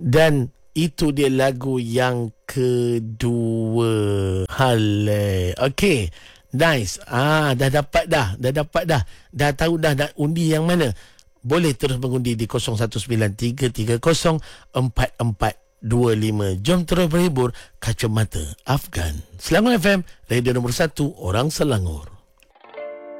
Dan itu dia lagu yang kedua. Okey. Nice. Dah dapat dah. Dah tahu dah nak undi yang mana. Boleh terus mengundi di 0193304425. Jom terus berhibur. Kacamata Afgan. Selangor FM, radio nombor 1 orang Selangor.